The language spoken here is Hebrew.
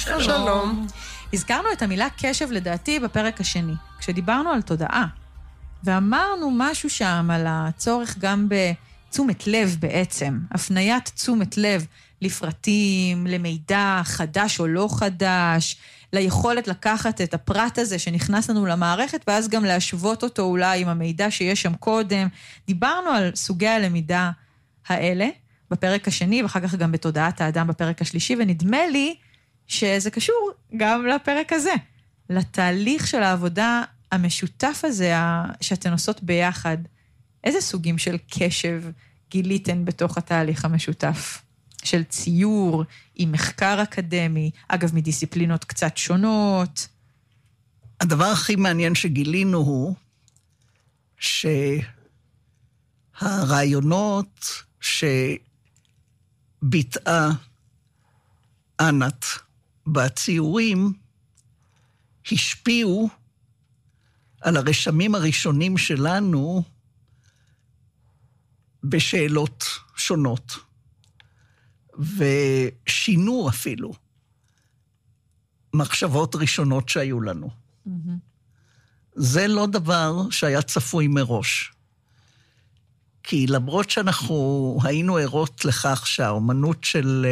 שלום. הזכרנו את המילה קשב לדעתי בפרק השני, כשדיברנו על תודעה. ואמרנו משהו שם על הצורך גם בתשומת לב בעצם, הפניית תשומת לב לפרטים, למידע חדש או לא חדש, ליכולת לקחת את הפרט הזה שנכנס לנו למערכת, ואז גם להשוות אותו אולי עם המידע שיש שם קודם. דיברנו על סוגי הלמידה האלה בפרק השני, ואחר כך גם בתודעת האדם בפרק השלישי, ונדמה לי שזה קשור גם לפרק הזה, לתהליך של העבודה המשותף הזה שאתן עושות ביחד. איזה סוגים של קשב גיליתן בתוך התהליך המשותף? של ציור, עם מחקר אקדמי, אגב מדיסציפלינות קצת שונות. הדבר הכי מעניין שגילינו הוא שהרעיונות שביטאה ענת בציורים השפיעו על הרשמים הראשונים שלנו בשאלות שונות, ושינו אפילו מחשבות ראשונות שהיו לנו. זה לא דבר שהיה צפוי מראש. כי למרות שאנחנו היינו ערות לכך שהאומנות של